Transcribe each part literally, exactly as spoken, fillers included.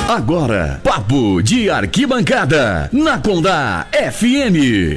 Agora, Papo de Arquibancada, na Condá F M.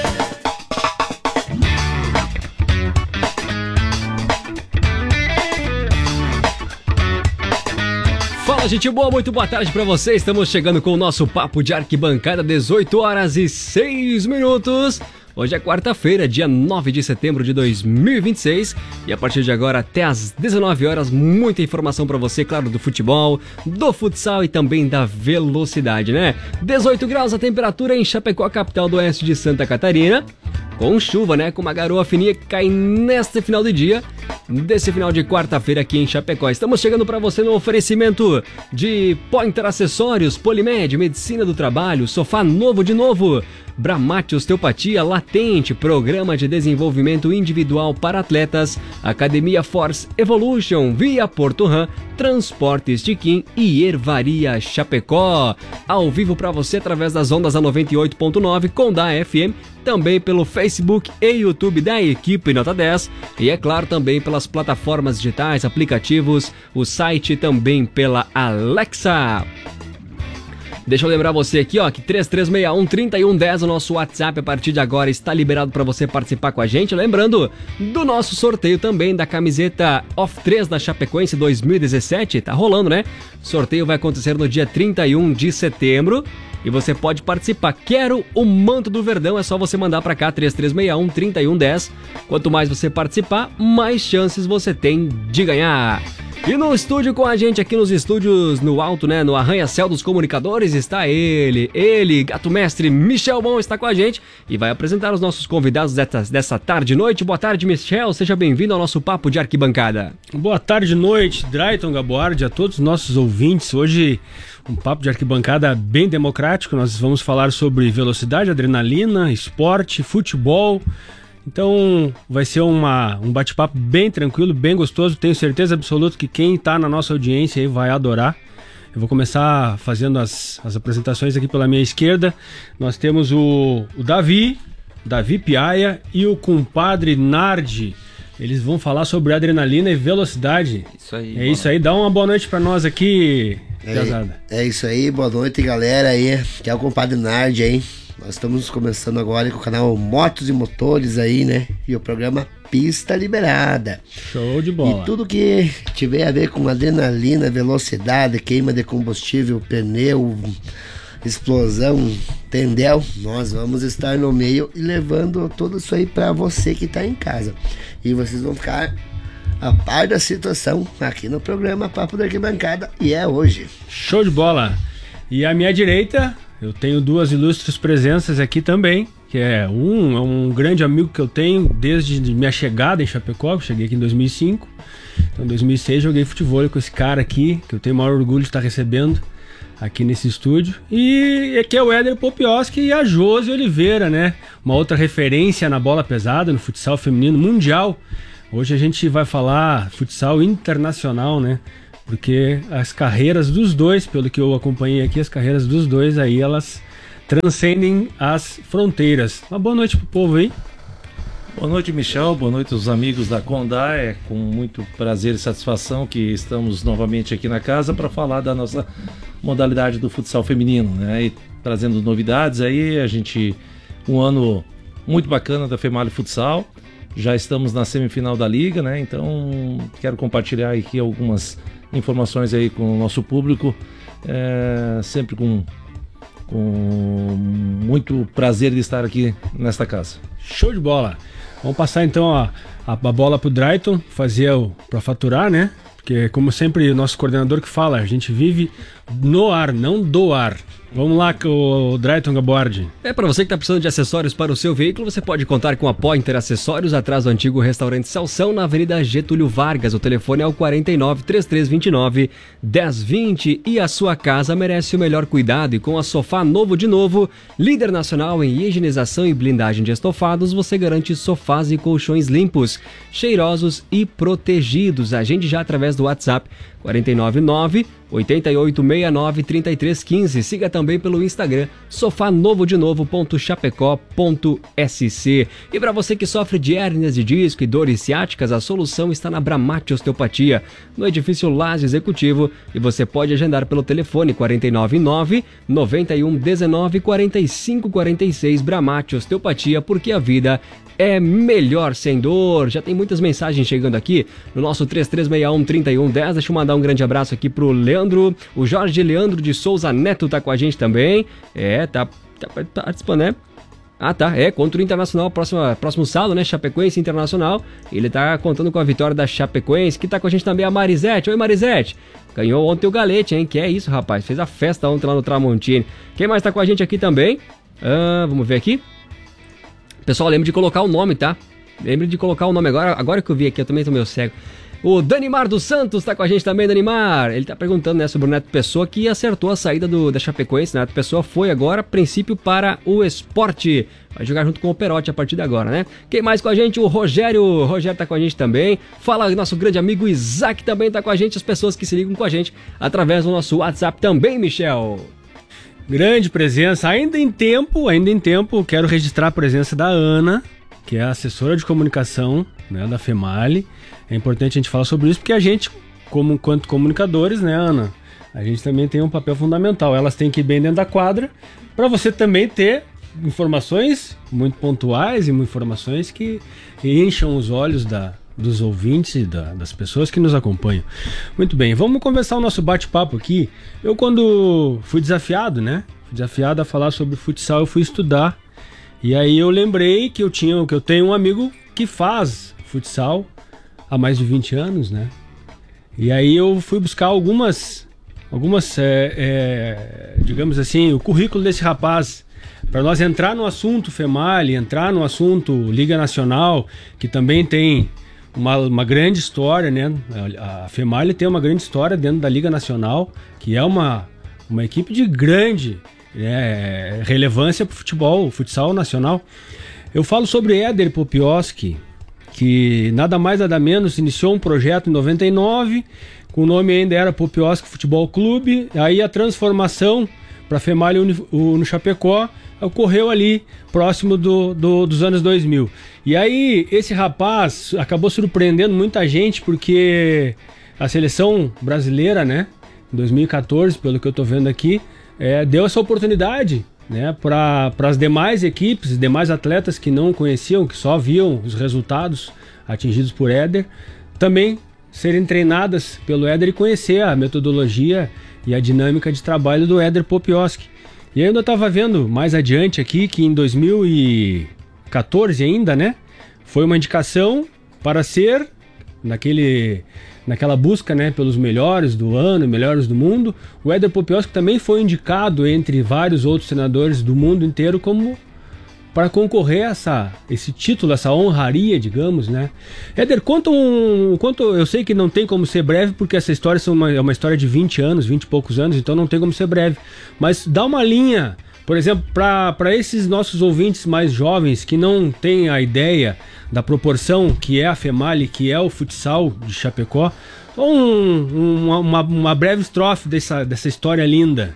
Fala, gente boa, muito boa tarde pra você. Estamos chegando com o nosso Papo de Arquibancada, dezoito horas e seis minutos. Hoje é quarta-feira, dia nove de setembro de dois mil e vinte e seis, e a partir de agora até às dezenove horas, muita informação pra você, claro, do futebol, do futsal e também da velocidade, né? dezoito graus a temperatura em Chapecó, capital do oeste de Santa Catarina, com chuva, né? Com uma garoa fininha que cai neste final de dia, desse final de quarta-feira aqui em Chapecó. Estamos chegando para você no oferecimento de Pointer Acessórios, Polimed, Medicina do Trabalho, Sofá Novo de Novo, Bramate Osteopatia Latente, Programa de Desenvolvimento Individual para Atletas, Academia Force Evolution, Via Porto Ram, Transportes Tiquim e Ervaria Chapecó. Ao vivo para você através das ondas da noventa e oito ponto nove Condá F M, também pelo Facebook e YouTube da equipe Nota dez e, é claro, também pelas plataformas digitais, aplicativos, o site também pela Alexa. Deixa eu lembrar você aqui, ó, que três três seis um, três um um zero, o nosso WhatsApp a partir de agora está liberado para você participar com a gente. Lembrando do nosso sorteio também da camiseta Off três da Chapecoense dois mil e dezessete, tá rolando, né? O sorteio vai acontecer no dia trinta e um de setembro e você pode participar. Quero o manto do Verdão, é só você mandar para cá, três três seis um, três um um zero. Quanto mais você participar, mais chances você tem de ganhar. E no estúdio com a gente, aqui nos estúdios no alto, né, no arranha-céu dos comunicadores, está ele, ele, gato mestre Michel Bon está com a gente e vai apresentar os nossos convidados dessa, dessa tarde e noite. Boa tarde, Michel, seja bem-vindo ao nosso Papo de Arquibancada. Boa tarde e noite, Drayton Gaboardi, a todos os nossos ouvintes. Hoje um Papo de Arquibancada bem democrático, nós vamos falar sobre velocidade, adrenalina, esporte, futebol. Então vai ser uma, um bate-papo bem tranquilo, bem gostoso. Tenho certeza absoluta que quem está na nossa audiência aí vai adorar. Eu vou começar fazendo as, as apresentações aqui pela minha esquerda. Nós temos o, o Davi, Davi Piaia e o compadre Nardi. Eles vão falar sobre adrenalina e velocidade. Isso aí. É isso aí, dá uma boa noite para nós aqui, Piazada. É, é isso aí, boa noite, galera aí, que é o compadre Nardi aí. Nós estamos começando agora com o canal Motos e Motores aí, né? E o programa Pista Liberada. Show de bola. E tudo que tiver a ver com adrenalina, velocidade, queima de combustível, pneu, explosão, tendel, nós vamos estar no meio e levando tudo isso aí para você que está em casa. E vocês vão ficar a par da situação aqui no programa Papo da Arquibancada, e é hoje. Show de bola. E à minha direita, eu tenho duas ilustres presenças aqui também, que é um, é um grande amigo que eu tenho desde minha chegada em Chapecó. Eu cheguei aqui em dois mil e cinco, então em dois mil e seis joguei futebol com esse cara aqui, que eu tenho o maior orgulho de estar recebendo aqui nesse estúdio. E aqui é o Éder Popioski e a Josi Oliveira, né? Uma outra referência na bola pesada, no futsal feminino mundial. Hoje a gente vai falar futsal internacional, né? Porque as carreiras dos dois, pelo que eu acompanhei aqui, as carreiras dos dois aí, elas transcendem as fronteiras. Uma boa noite pro povo aí. Boa noite, Michel. Boa noite aos amigos da Condá. É com muito prazer e satisfação que estamos novamente aqui na casa para falar da nossa modalidade do futsal feminino, né? E trazendo novidades aí, a gente... Um ano muito bacana da Female Futsal. Já estamos na semifinal da Liga, né? Então, quero compartilhar aqui algumas informações aí com o nosso público, é, sempre com, com muito prazer de estar aqui nesta casa. Show de bola! Vamos passar então a, a, a bola pro Drayton, fazer o para faturar, né? Porque, como sempre, o nosso coordenador que fala, a gente vive no ar, não do ar. Vamos lá com o Drayton Gaboardi. É, para você que está precisando de acessórios para o seu veículo, você pode contar com a Pointer Acessórios, atrás do antigo restaurante Salsão, na Avenida Getúlio Vargas. O telefone é o quarenta e nove, trinta e três vinte e nove, dez vinte. E a sua casa merece o melhor cuidado. E com a Sofá Novo de Novo, líder nacional em higienização e blindagem de estofados, você garante sofás e colchões limpos, cheirosos e protegidos. Agende já através do WhatsApp quatro nove nove, oito oito seis nove, três três um cinco. Siga também pelo Instagram, sofanovodenovo.chapecó.sc. E para você que sofre de hérnias de disco e dores ciáticas, a solução está na Bramate Osteopatia, no edifício Laje Executivo, e você pode agendar pelo telefone quatro nove nove, nove um um nove, quatro cinco quatro seis. Bramate Osteopatia, porque a vida é melhor sem dor. Já tem muitas mensagens chegando aqui no nosso três três seis um, três um um zero. Deixa eu mandar um grande abraço aqui pro Leandro, o Jorge Leandro de Souza Neto tá com a gente também. É, tá, tá, tá participando, né? Ah, tá, é, contra o Internacional, próximo, próximo sábado, né, Chapecoense Internacional. Ele tá contando com a vitória da Chapecoense, que tá com a gente também a Marisete. Oi, Marisete. Ganhou ontem o Galete, hein, que é isso, rapaz, fez a festa ontem lá no Tramontini. Quem mais tá com a gente aqui também? Ah, vamos ver aqui. Pessoal, lembre de colocar o nome, tá? Lembre de colocar o nome agora, agora que eu vi aqui, eu também tô meio cego. O Danimar dos Santos tá com a gente também, Danimar. Ele tá perguntando, né, sobre o Neto Pessoa, que acertou a saída do, da Chapecoense. Neto Pessoa foi agora, a princípio, para o Esporte. Vai jogar junto com o Perotti a partir de agora, né? Quem mais com a gente? O Rogério. O Rogério tá com a gente também. Fala, nosso grande amigo Isaac também tá com a gente. As pessoas que se ligam com a gente através do nosso WhatsApp também, Michel. Grande presença, ainda em tempo, ainda em tempo, quero registrar a presença da Ana, que é a assessora de comunicação, né, da FEMALI. É importante a gente falar sobre isso, porque a gente, como enquanto comunicadores, né, Ana, a gente também tem um papel fundamental. Elas têm que ir bem dentro da quadra, para você também ter informações muito pontuais e informações que encham os olhos da, dos ouvintes e da, das pessoas que nos acompanham. Muito bem, vamos conversar o nosso bate-papo aqui. Eu, quando fui desafiado, né, fui desafiado a falar sobre futsal, eu fui estudar. E aí eu lembrei que eu, tinha, que eu tenho um amigo que faz futsal há mais de vinte anos, né? E aí eu fui buscar algumas, algumas é, é, digamos assim, o currículo desse rapaz, para nós entrar no assunto FEMALI, entrar no assunto Liga Nacional, que também tem uma, uma grande história, né? A, a FEMALI tem uma grande história dentro da Liga Nacional, que é uma, uma equipe de grande é, relevância para o futebol, o futsal nacional. Eu falo sobre Éder Popioski, que nada mais nada menos iniciou um projeto em noventa e nove, com o nome ainda era Popioski Futebol Clube. Aí a transformação para a FEMALI no Chapecó ocorreu ali próximo do, do, dos anos dois mil. E aí esse rapaz acabou surpreendendo muita gente, porque a seleção brasileira, né, em dois mil e quatorze, pelo que eu estou vendo aqui, é, deu essa oportunidade, né, para as demais equipes, demais atletas que não conheciam, que só viam os resultados atingidos por Éder, também serem treinadas pelo Éder e conhecer a metodologia e a dinâmica de trabalho do Éder Popioski. E aí eu estava vendo mais adiante aqui que em dois mil e quatorze ainda, né, foi uma indicação para ser naquele... naquela busca, né, pelos melhores do ano, melhores do mundo. O Éder Popioski também foi indicado entre vários outros treinadores do mundo inteiro como para concorrer a essa, esse título, essa honraria, digamos, né? Éder, conta um... Conta, eu sei que não tem como ser breve, porque essa história são uma, é uma história de vinte anos, vinte e poucos anos, então não tem como ser breve. Mas dá uma linha, por exemplo, para esses nossos ouvintes mais jovens que não têm a ideia da proporção que é a FEMALI, que é o futsal de Chapecó, um, uma, uma, uma breve estrofe dessa, dessa história linda.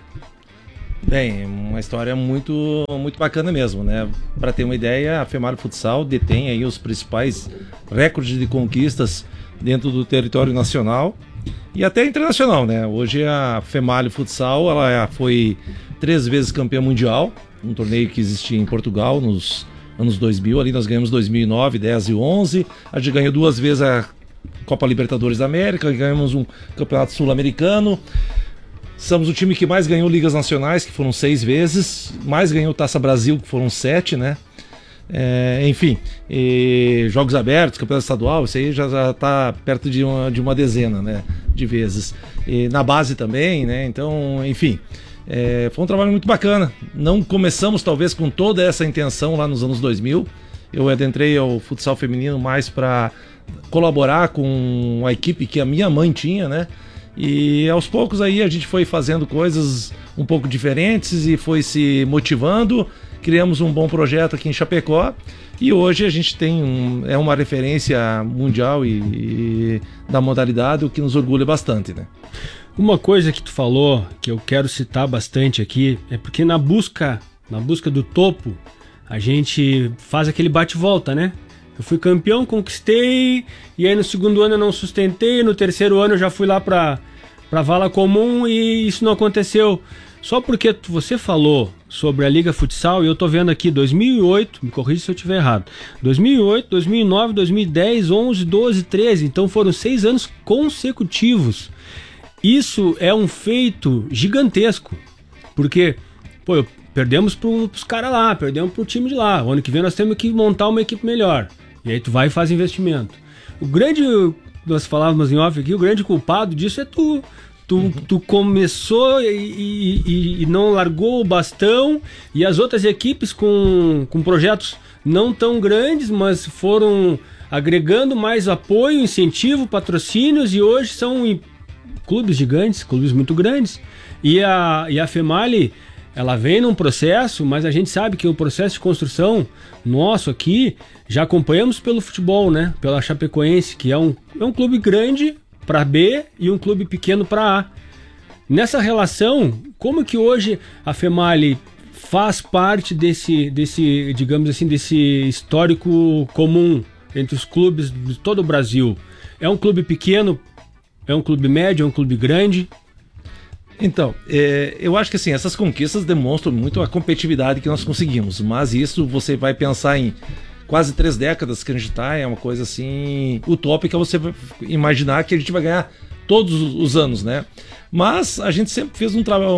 Bem, uma história muito, muito bacana mesmo, né? Para ter uma ideia, a FEMALI Futsal detém aí os principais recordes de conquistas dentro do território nacional e até internacional, né? Hoje a FEMALI Futsal, ela foi três vezes campeã mundial, um torneio que existia em Portugal nos anos dois mil, ali nós ganhamos dois mil e nove, dez e onze, a gente ganhou duas vezes a Copa Libertadores da América, ganhamos um campeonato sul-americano. Somos o time que mais ganhou ligas nacionais, que foram seis vezes, mais ganhou Taça Brasil, que foram sete, né? É, enfim, e jogos abertos, campeonato estadual, isso aí já está perto de uma, de uma dezena, né, de vezes. E na base também, né? Então, enfim, é, foi um trabalho muito bacana. Não começamos talvez com toda essa intenção lá nos anos dois mil. Eu adentrei ao futsal feminino mais para colaborar com a equipe que a minha mãe tinha, né? E aos poucos aí a gente foi fazendo coisas um pouco diferentes e foi se motivando. criamos um bom projeto aqui em Chapecó e hoje a gente tem um, é uma referência mundial e, e da modalidade, o que nos orgulha bastante, né? Uma coisa que tu falou, que eu quero citar bastante aqui, é porque na busca, na busca do topo, a gente faz aquele bate-volta, né? Eu fui campeão, conquistei, e aí no segundo ano eu não sustentei, no terceiro ano eu já fui lá pra, pra vala comum e isso não aconteceu. Só porque você falou sobre a Liga Futsal, e eu tô vendo aqui dois mil e oito, me corrija se eu estiver errado, dois mil e oito, dois mil e nove, dois mil e dez, onze, doze, treze, então foram seis anos consecutivos. Isso é um feito gigantesco, porque, pô, perdemos pro, pros caras lá, perdemos pro time de lá, o ano que vem nós temos que montar uma equipe melhor, e aí tu vai e faz investimento. O grande, nós falávamos em off aqui, o grande culpado disso é tu, tu, tu começou e, e, e não largou o bastão, e as outras equipes com, com projetos não tão grandes, mas foram agregando mais apoio, incentivo, patrocínios, e hoje são clubes gigantes, clubes muito grandes, e a, e a FEMALI, ela vem num processo, mas a gente sabe que o processo de construção nosso aqui, já acompanhamos pelo futebol, né, pela Chapecoense, que é um, é um clube grande para B e um clube pequeno para A. Nessa relação, como que hoje a FEMALI faz parte desse, desse, digamos assim, desse histórico comum entre os clubes de todo o Brasil? É um clube pequeno? É um clube médio, é um clube grande? Então, é, eu acho que assim, essas conquistas demonstram muito a competitividade que nós conseguimos, mas isso você vai pensar em quase três décadas que a gente está, é uma coisa assim utópica você imaginar que a gente vai ganhar todos os anos, né? Mas a gente sempre fez um trabalho,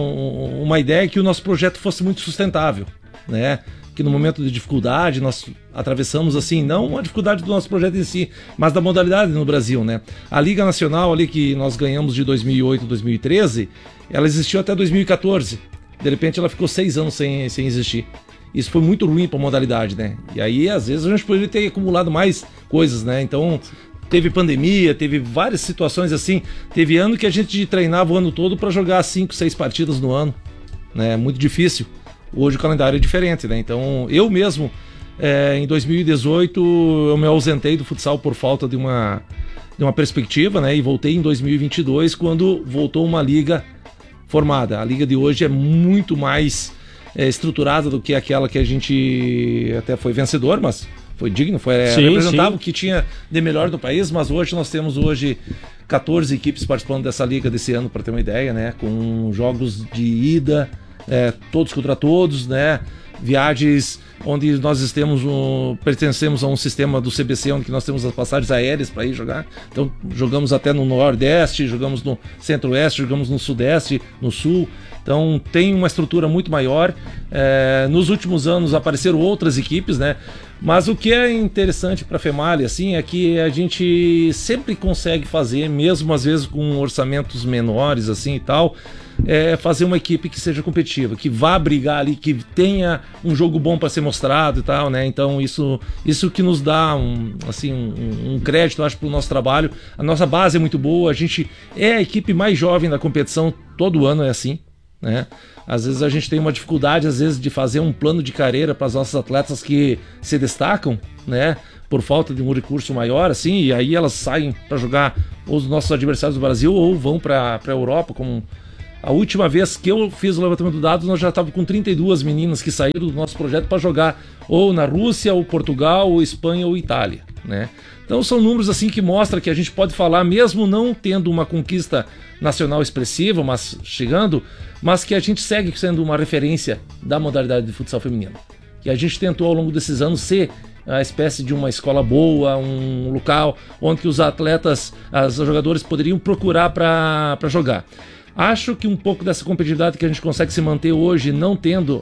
uma ideia que o nosso projeto fosse muito sustentável, né? Que no momento de dificuldade nós atravessamos assim, não a dificuldade do nosso projeto em si, mas da modalidade no Brasil, né? A Liga Nacional ali que nós ganhamos de dois mil e oito a dois mil e treze, ela existiu até dois mil e quatorze. De repente ela ficou seis anos sem, sem existir. Isso foi muito ruim para a modalidade, né? E aí às vezes a gente poderia ter acumulado mais coisas, né? Então teve pandemia, teve várias situações assim. Teve ano que a gente treinava o ano todo para jogar cinco, seis partidas no ano, né? Muito difícil. Hoje o calendário é diferente, né? Então, eu mesmo, é, em dois mil e dezoito, eu me ausentei do futsal por falta de uma, de uma perspectiva, né? E voltei em dois mil e vinte e dois, quando voltou uma liga formada. A liga de hoje é muito mais é, estruturada do que aquela que a gente até foi vencedor, mas foi digno, foi é, sim, representava sim. o que tinha de melhor no país, mas hoje nós temos hoje quatorze equipes participando dessa liga desse ano, para ter uma ideia, né? Com jogos de ida, É, todos contra todos, né? Viagens onde nós estamos um, pertencemos a um sistema do C B C, onde nós temos as passagens aéreas para ir jogar. Então jogamos até no Nordeste, jogamos no Centro-Oeste, jogamos no Sudeste, no Sul. Então tem uma estrutura muito maior. É, nos últimos anos apareceram outras equipes, né? Mas o que é interessante para a FEMALI assim, é que a gente sempre consegue fazer, mesmo às vezes com orçamentos menores assim e tal, é fazer uma equipe que seja competitiva, que vá brigar ali, que tenha um jogo bom para ser mostrado e tal, né? Então isso, isso que nos dá um, assim, um, um crédito, acho, para o nosso trabalho. A nossa base é muito boa, a gente é a equipe mais jovem da competição, todo ano é assim, né? Às vezes a gente tem uma dificuldade, às vezes, de fazer um plano de carreira para as nossas atletas que se destacam, né? Por falta de um recurso maior, assim, e aí elas saem para jogar ou os nossos adversários do Brasil ou vão para a Europa. Como a última vez que eu fiz o levantamento de dados, nós já estávamos com trinta e duas meninas que saíram do nosso projeto para jogar ou na Rússia, ou Portugal, ou Espanha, ou Itália, né? Então são números assim que mostram que a gente pode falar, mesmo não tendo uma conquista nacional expressiva, mas chegando, mas que a gente segue sendo uma referência da modalidade de futsal feminino. E a gente tentou ao longo desses anos ser a espécie de uma escola boa, um local onde que os atletas, os jogadores poderiam procurar para jogar. Acho que um pouco dessa competitividade que a gente consegue se manter hoje, não tendo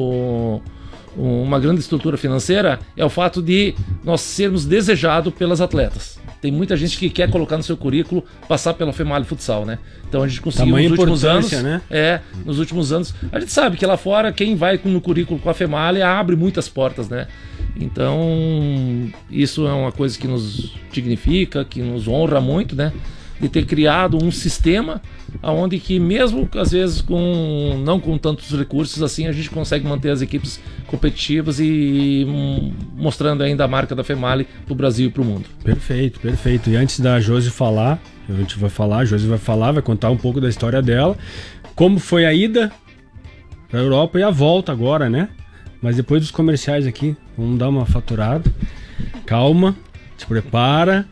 o, uma grande estrutura financeira, é o fato de nós sermos desejados pelas atletas. Tem muita gente que quer colocar no seu currículo passar pela FEMALI Futsal, né? Então a gente conseguiu nos últimos anos, né? É, nos últimos anos. A gente sabe que lá fora quem vai no currículo com a FEMALI abre muitas portas, né? Então isso é uma coisa que nos dignifica, que nos honra muito, né? de ter criado um sistema onde que mesmo às vezes com, não com tantos recursos assim, a gente consegue manter as equipes competitivas e, e um, mostrando ainda a marca da Female para o Brasil e para o mundo. Perfeito, perfeito. E antes da Josi falar, a gente vai falar, a Josi vai falar, vai contar um pouco da história dela, como foi a ida para a Europa e a volta agora, né? Mas depois dos comerciais aqui, vamos dar uma faturada. Calma, se prepara.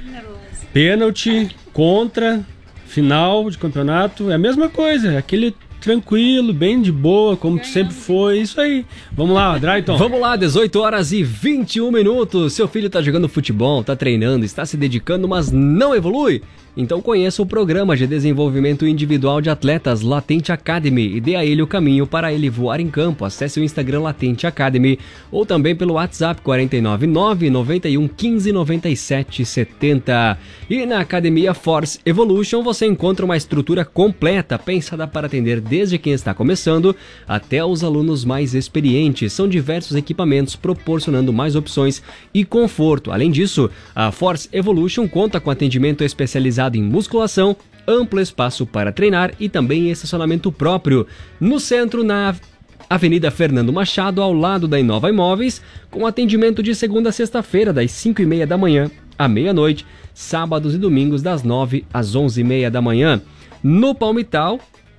Pênalti, contra, final de campeonato, é a mesma coisa, é aquele tranquilo, bem de boa, como sempre foi, isso aí. Vamos lá, Drayton. Vamos lá, dezoito horas e vinte e um minutos. Seu filho tá jogando futebol, tá treinando, está se dedicando, mas não evolui? Então conheça o programa de desenvolvimento individual de atletas Latente Academy e dê a ele o caminho para ele voar em campo. Acesse o Instagram Latente Academy ou também pelo WhatsApp quatro nove nove, nove um, um cinco, nove sete sete zero. E na Academia Force Evolution você encontra uma estrutura completa pensada para atender desde quem está começando até os alunos mais experientes. São diversos equipamentos proporcionando mais opções e conforto. Além disso, a Force Evolution conta com atendimento especializado em musculação, amplo espaço para treinar e também estacionamento próprio. No centro, na Avenida Fernando Machado, ao lado da Inova Imóveis, com atendimento de segunda a sexta-feira, das cinco e meia da manhã à meia-noite, sábados e domingos, das nove às onze e meia da manhã. No Palmital,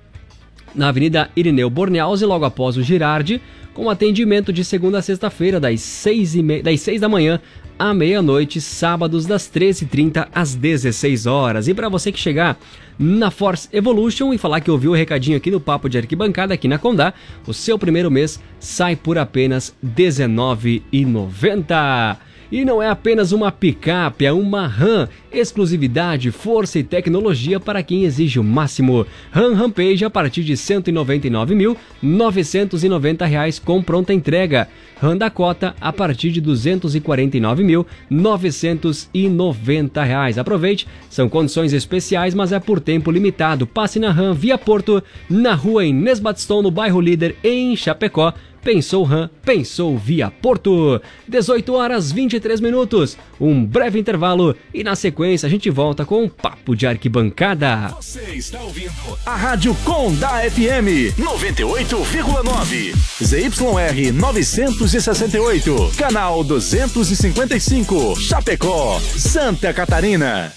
na Avenida Irineu Borneauze, logo após o Girardi, com atendimento de segunda a sexta-feira, das seis e meia, das seis da manhã à meia-noite, sábados das treze e trinta às dezesseis horas. E para você que chegar na Force Evolution e falar que ouviu o recadinho aqui no Papo de Arquibancada aqui na Condá, o seu primeiro mês sai por apenas dezenove reais e noventa centavos. E não é apenas uma picape, é uma RAM, exclusividade, força e tecnologia para quem exige o máximo. RAM Rampage a partir de cento e noventa e nove mil, novecentos e noventa reais com pronta entrega. RAM Dakota a partir de duzentos e quarenta e nove mil, novecentos e noventa reais. Aproveite, são condições especiais, mas é por tempo limitado. Passe na RAM Via Porto, na rua Inês Batistão, no bairro Líder, em Chapecó. Pensou RAM, pensou Via Porto. dezoito horas e vinte e três minutos. Um breve intervalo e na sequência a gente volta com um Papo de Arquibancada. Você está ouvindo a Rádio Condá F M noventa e oito vírgula nove. Z Y R novecentos e sessenta e oito. Canal duzentos e cinquenta e cinco. Chapecó, Santa Catarina.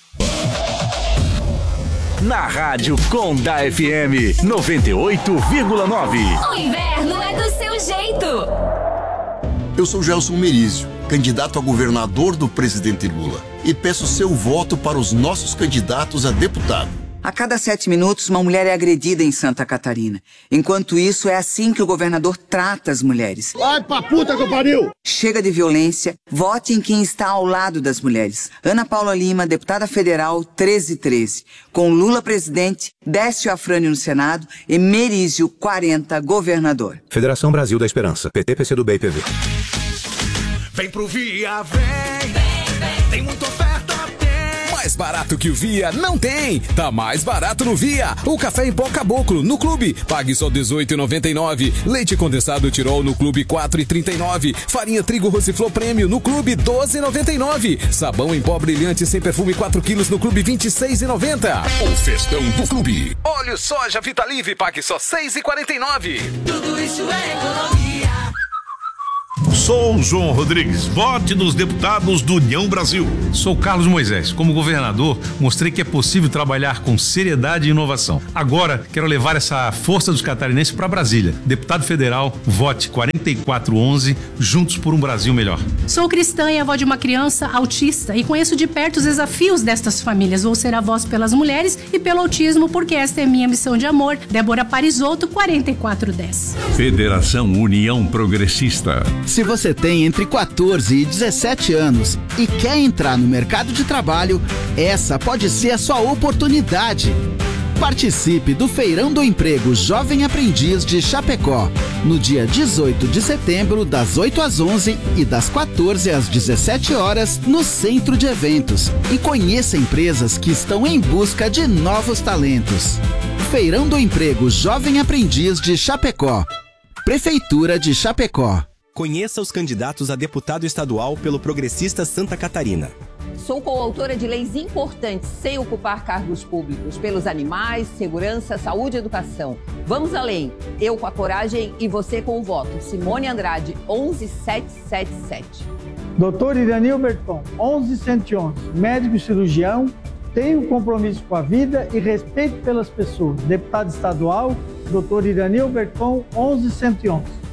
Na Rádio Condá F M noventa e oito vírgula nove. O inverno é do seu jeito. Eu sou Gelson Merizio, candidato a governador do presidente Lula, e peço seu voto para os nossos candidatos a deputado. A cada sete minutos, uma mulher é agredida em Santa Catarina. Enquanto isso, é assim que o governador trata as mulheres. Vai pra puta que eu pariu! Chega de violência, vote em quem está ao lado das mulheres. Ana Paula Lima, deputada federal, treze treze. Com Lula presidente, Décio Afrânio no Senado e Merizio quarenta, governador. Federação Brasil da Esperança, P T, P C do B e P V. Vem pro Via, vem, vem, vem. Tem muita oferta. Mais barato que o Via não tem. Tá mais barato no Via. O café em pó Caboclo no Clube, pague só dezoito reais e noventa e nove centavos. Leite condensado Tirol no Clube, quatro reais e trinta e nove centavos. Farinha Trigo Rosiflor Prêmio no Clube, doze reais e noventa e nove centavos. Sabão em pó brilhante sem perfume quatro quilos no Clube, vinte e seis reais e noventa centavos. O festão do Clube. Óleo soja Vitalive, pague só seis reais e quarenta e nove centavos. Tudo isso é economia. Sou João Rodrigues, vote nos deputados do União Brasil. Sou Carlos Moisés. Como governador, mostrei que é possível trabalhar com seriedade e inovação. Agora, quero levar essa força dos catarinenses para Brasília. Deputado federal, vote quarenta e quatro onze, juntos por um Brasil melhor. Sou cristã e avó de uma criança autista e conheço de perto os desafios destas famílias. Vou ser a voz pelas mulheres e pelo autismo, porque esta é minha missão de amor. Débora Parisotto, quarenta e quatro dez. Federação União Progressista. Se você tem entre quatorze e dezessete anos e quer entrar no mercado de trabalho, essa pode ser a sua oportunidade. Participe do Feirão do Emprego Jovem Aprendiz de Chapecó, no dia dezoito de setembro, das oito às onze e das quatorze às dezessete horas, no Centro de Eventos, e conheça empresas que estão em busca de novos talentos. Feirão do Emprego Jovem Aprendiz de Chapecó. Prefeitura de Chapecó. Conheça os candidatos a deputado estadual pelo Progressista Santa Catarina. Sou coautora de leis importantes sem ocupar cargos públicos, pelos animais, segurança, saúde e educação. Vamos além. Eu com a coragem e você com o voto. Simone Andrade, onze mil setecentos e setenta e sete. doutor Iranil Berton, onze mil cento e onze, médico e cirurgião, tenho compromisso com a vida e respeito pelas pessoas. Deputado estadual, doutor Iranil Berton, onze mil cento e onze.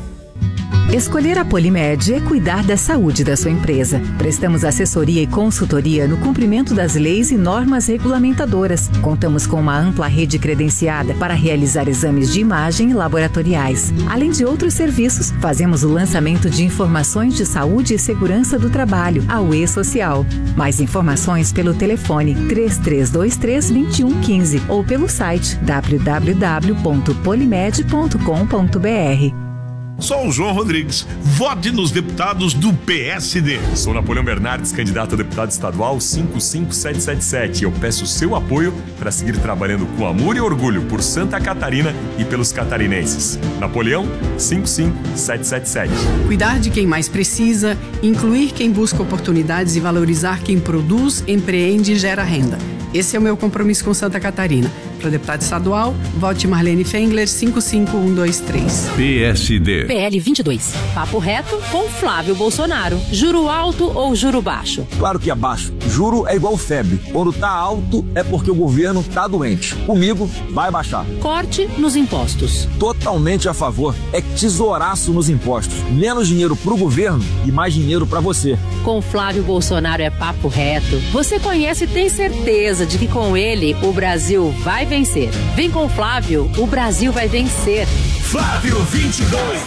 Escolher a Polimed é cuidar da saúde da sua empresa. Prestamos assessoria e consultoria no cumprimento das leis e normas regulamentadoras. Contamos com uma ampla rede credenciada para realizar exames de imagem e laboratoriais. Além de outros serviços, fazemos o lançamento de informações de saúde e segurança do trabalho, a U E Social. Mais informações pelo telefone três três dois três, dois um um cinco ou pelo site w w w ponto polimed ponto com ponto b r. Sou o João Rodrigues. Vote nos deputados do P S D. Sou Napoleão Bernardes, candidato a deputado estadual cinco cinco sete sete sete. Eu peço seu apoio para seguir trabalhando com amor e orgulho por Santa Catarina e pelos catarinenses. Napoleão cinco cinco sete sete sete. Cuidar de quem mais precisa, incluir quem busca oportunidades e valorizar quem produz, empreende e gera renda. Esse é o meu compromisso com Santa Catarina. Para deputado estadual, vote Marlene Fengler, cinco cinco um dois três. P S D. P L vinte e dois. Papo reto com Flávio Bolsonaro. Juro alto ou juro baixo? Claro que é baixo. Juro é igual febre. Quando tá alto é porque o governo tá doente. Comigo, vai baixar. Corte nos impostos. Totalmente a favor. É tesouraço nos impostos. Menos dinheiro pro governo e mais dinheiro pra você. Com Flávio Bolsonaro é papo reto. Você conhece e tem certeza de que com ele o Brasil vai vencer. Vem com o Flávio, o Brasil vai vencer. Flávio vinte e dois.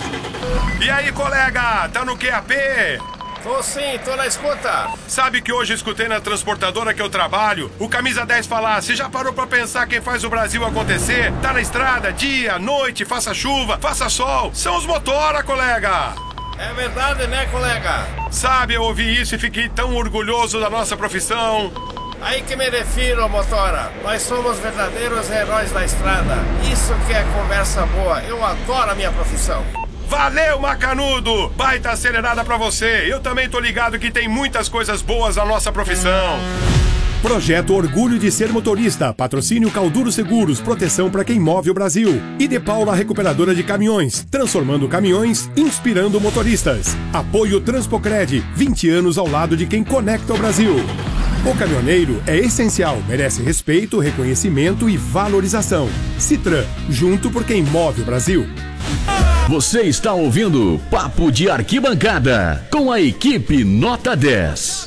E aí, colega, tá no Q A P? Tô sim, tô na escuta. Sabe que hoje escutei na transportadora que eu trabalho o Camisa dez falar: você já parou pra pensar quem faz o Brasil acontecer? Tá na estrada, dia, noite, faça chuva, faça sol. São os motora, colega. É verdade, né, colega? Sabe, eu ouvi isso e fiquei tão orgulhoso da nossa profissão. Aí que me refiro, motora. Nós somos verdadeiros heróis da estrada. Isso que é conversa boa. Eu adoro a minha profissão. Valeu, Macanudo! Baita acelerada pra você. Eu também tô ligado que tem muitas coisas boas na nossa profissão. Projeto Orgulho de Ser Motorista. Patrocínio Calduro Seguros. Proteção para quem move o Brasil. E De Paula Recuperadora de Caminhões. Transformando caminhões, inspirando motoristas. Apoio Transpocred. vinte anos ao lado de quem conecta o Brasil. O caminhoneiro é essencial, merece respeito, reconhecimento e valorização. Citran, junto por quem move o Brasil. Você está ouvindo Papo de Arquibancada, com a equipe Nota dez.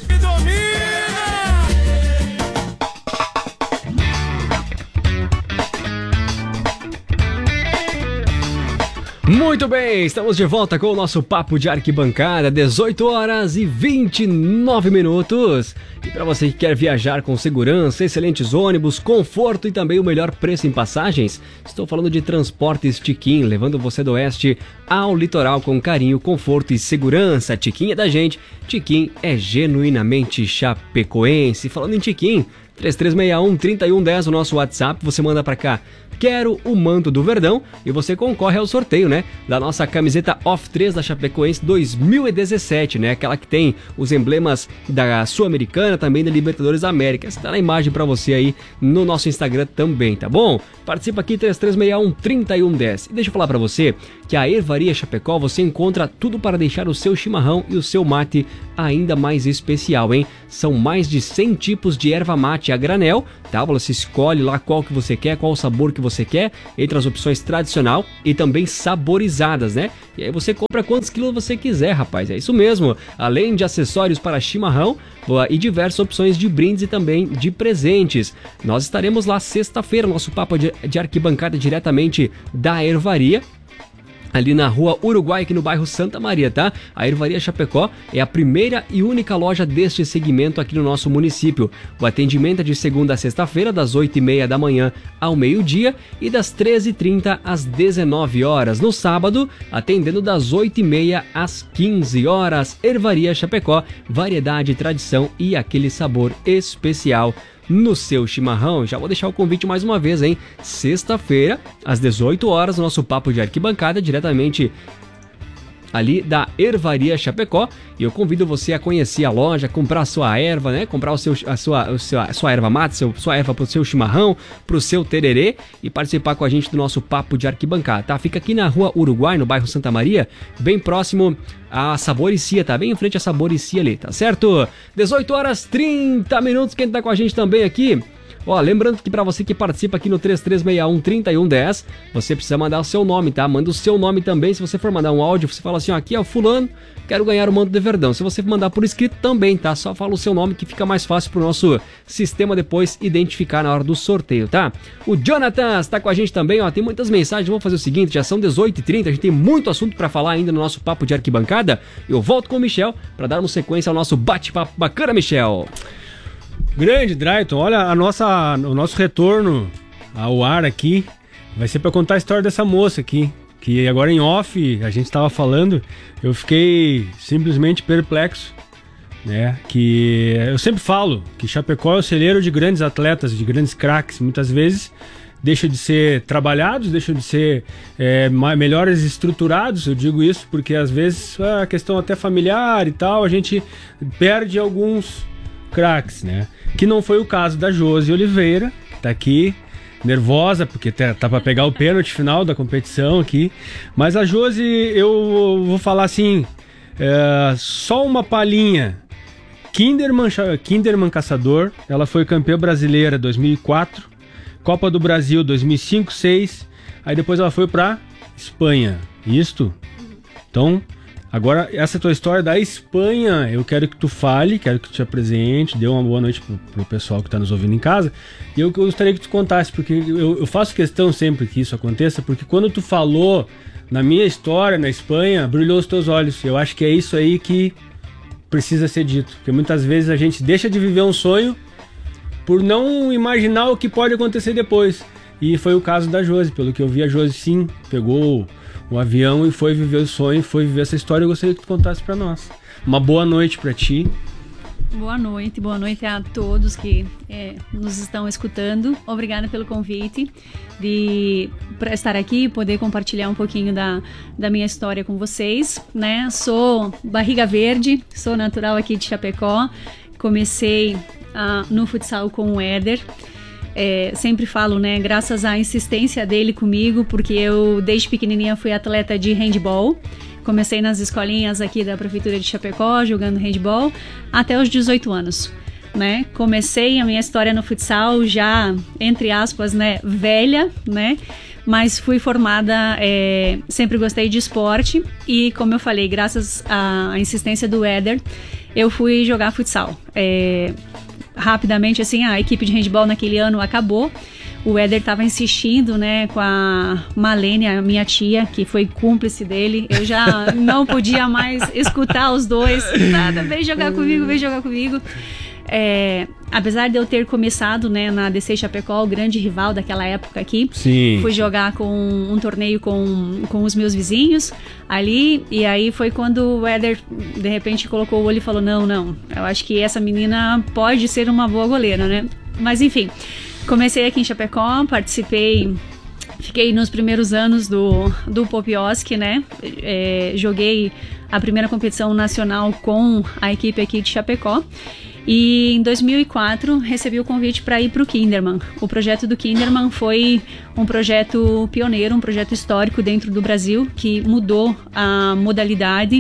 Muito bem, estamos de volta com o nosso Papo de Arquibancada, dezoito horas e vinte e nove minutos. E para você que quer viajar com segurança, excelentes ônibus, conforto e também o melhor preço em passagens, estou falando de Transportes Tiquim, levando você do oeste ao litoral com carinho, conforto e segurança. Tiquim é da gente, Tiquim é genuinamente chapecoense. Falando em Tiquim, três três seis um, três um um zero, o nosso WhatsApp, você manda pra cá: quero o manto do Verdão, e você concorre ao sorteio, né, da nossa camiseta Off três da Chapecoense dois mil e dezessete, né, aquela que tem os emblemas da Sul-Americana, também da Libertadores América. Está na imagem pra você aí no nosso Instagram também, tá bom? Participa aqui, três três seis um, três um um zero. E deixa eu falar pra você que a Ervaria Chapecó você encontra tudo para deixar o seu chimarrão e o seu mate ainda mais especial, hein? São mais de cem tipos de erva mate a granel, tá? Você escolhe lá qual que você quer, qual o sabor que você quer, entre as opções tradicional e também saborizadas, né? E aí você compra quantos quilos você quiser, rapaz, é isso mesmo. Além de acessórios para chimarrão e diversas opções de brindes e também de presentes. Nós estaremos lá sexta-feira, nosso papo de, de arquibancada diretamente da Ervaria, ali na rua Uruguai, aqui no bairro Santa Maria, tá? A Ervaria Chapecó é a primeira e única loja deste segmento aqui no nosso município. O atendimento é de segunda a sexta-feira, das oito e meia da manhã ao meio-dia e das treze e trinta às dezenove horas. No sábado, atendendo das oito e meia às quinze horas. Ervaria Chapecó, variedade, tradição e aquele sabor especial no seu chimarrão. Já vou deixar o convite mais uma vez, hein? Sexta-feira, às dezoito horas, nosso papo de arquibancada, diretamente ali da Ervaria Chapecó, e eu convido você a conhecer a loja, comprar a sua erva, né? Comprar o seu, a sua, o seu, a sua erva mate, seu, sua erva pro seu chimarrão, pro seu tererê, e participar com a gente do nosso Papo de Arquibancada, tá? Fica aqui na Rua Uruguai, no bairro Santa Maria, bem próximo a Saboricia, tá? Bem em frente a Saboricia ali, tá certo? dezoito horas e trinta minutos, quem tá com a gente também aqui... Ó, lembrando que pra você que participa aqui no três três seis um, três um um zero, você precisa mandar o seu nome, tá? Manda o seu nome também. Se você for mandar um áudio, você fala assim, ó, aqui é o fulano, quero ganhar o manto de Verdão. Se você mandar por escrito também, tá? Só fala o seu nome que fica mais fácil pro nosso sistema depois identificar na hora do sorteio, tá? O Jonathan está com a gente também, ó, tem muitas mensagens. Vamos fazer o seguinte, já são dezoito e trinta, a gente tem muito assunto pra falar ainda no nosso Papo de Arquibancada. Eu volto com o Michel pra darmos sequência ao nosso bate-papo bacana, Michel. Grande, Drayton, olha, a nossa, o nosso retorno ao ar aqui vai ser para contar a história dessa moça aqui, que agora em off a gente estava falando, eu fiquei simplesmente perplexo, né? Que eu sempre falo que Chapecó é o celeiro de grandes atletas, de grandes craques, muitas vezes deixam de ser trabalhados, deixam de ser é, melhores estruturados, eu digo isso porque às vezes a questão até familiar e tal, a gente perde alguns craques, né? Que não foi o caso da Josi Oliveira, que tá aqui, nervosa, porque tá, tá pra pegar o pênalti final da competição aqui. Mas a Josi, eu vou falar assim, é, só uma palhinha. Kinderman, Kinderman Caçador, ela foi campeã brasileira dois mil e quatro, Copa do Brasil dois mil e cinco, dois mil e seis, aí depois ela foi pra Espanha. Isto? Então... Agora, essa tua história da Espanha, eu quero que tu fale, quero que tu te apresente, dê uma boa noite pro, pro pessoal que tá nos ouvindo em casa, e eu gostaria que tu contasse, porque eu, eu faço questão sempre que isso aconteça, porque quando tu falou na minha história na Espanha, brilhou os teus olhos. Eu acho que é isso aí que precisa ser dito, porque muitas vezes a gente deixa de viver um sonho por não imaginar o que pode acontecer depois, e foi o caso da Josi. Pelo que eu vi, a Josi sim pegou o avião e foi viver o sonho, foi viver essa história. Eu gostaria que tu contasse pra nós. Uma boa noite pra ti. Boa noite, boa noite a todos que é, nos estão escutando. Obrigada pelo convite de pra estar aqui e poder compartilhar um pouquinho da, da minha história com vocês, né? Sou barriga verde, sou natural aqui de Chapecó. Comecei uh, no futsal com o Éder. É, sempre falo, né, graças à insistência dele comigo, porque eu desde pequenininha fui atleta de handball. Comecei nas escolinhas aqui da Prefeitura de Chapecó, jogando handball, até os dezoito anos, né? Comecei a minha história no futsal já, entre aspas, né, velha, né? Mas fui formada, é, sempre gostei de esporte e, como eu falei, graças à insistência do Éder, eu fui jogar futsal. É, rapidamente, assim, a equipe de handball naquele ano acabou. O Éder estava insistindo, né, com a Malene, a minha tia, que foi cúmplice dele. Eu já não podia mais escutar os dois. Nada, vem jogar comigo, vem jogar comigo. É, apesar de eu ter começado, né, na D C Chapecó, o grande rival daquela época aqui, Sim. fui jogar com um torneio com, com os meus vizinhos ali, e aí foi quando o Éder de repente colocou o olho e falou, não, não, eu acho que essa menina pode ser uma boa goleira, né? Mas enfim, comecei aqui em Chapecó, participei, fiquei nos primeiros anos do, do Popioski, né? É, joguei a primeira competição nacional com a equipe aqui de Chapecó. E em dois mil e quatro recebi o convite para ir para o Kinderman. O projeto do Kinderman foi um projeto pioneiro, um projeto histórico dentro do Brasil, que mudou a modalidade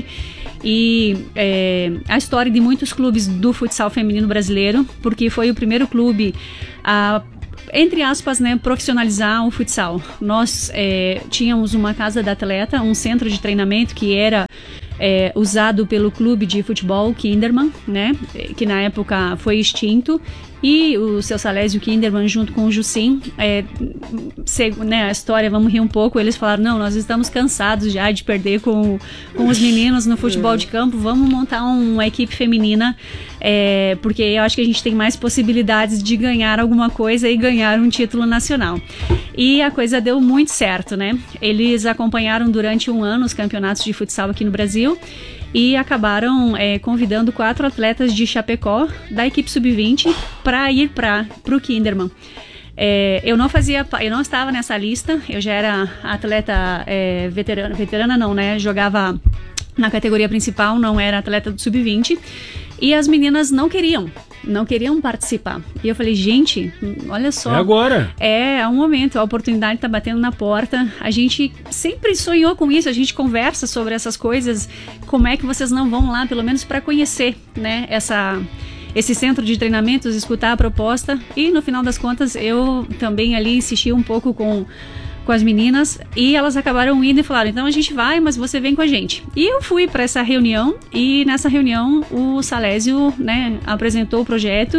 e é, a história de muitos clubes do futsal feminino brasileiro, porque foi o primeiro clube a, entre aspas, né, profissionalizar o futsal. Nós é, tínhamos uma casa da atleta, um centro de treinamento que era É, usado pelo clube de futebol Kinderman, né, que na época foi extinto, e o seu Salésio Kinderman junto com o Jusim, é, se, né, a história, vamos rir um pouco, eles falaram, não, nós estamos cansados já de perder com, com os meninos no futebol de campo, vamos montar uma equipe feminina, é, porque eu acho que a gente tem mais possibilidades de ganhar alguma coisa e ganhar um título nacional. E a coisa deu muito certo, né? Eles acompanharam durante um ano os campeonatos de futsal aqui no Brasil e acabaram é, convidando quatro atletas de Chapecó da equipe sub vinte para ir para o Kinderman. É, eu não fazia, eu não estava nessa lista, eu já era atleta é, veterana, veterana não, né? Jogava na categoria principal, não era atleta do sub vinte, e as meninas não queriam, não queriam participar. E eu falei, gente, olha só. É agora. É, é um momento, a oportunidade tá batendo na porta. A gente sempre sonhou com isso, a gente conversa sobre essas coisas. Como é que vocês não vão lá, pelo menos para conhecer, né, essa... esse centro de treinamentos, escutar a proposta. E no final das contas eu também ali insisti um pouco com, com as meninas e elas acabaram indo e falaram, então a gente vai, mas você vem com a gente. E eu fui para essa reunião e nessa reunião o Salésio, né, apresentou o projeto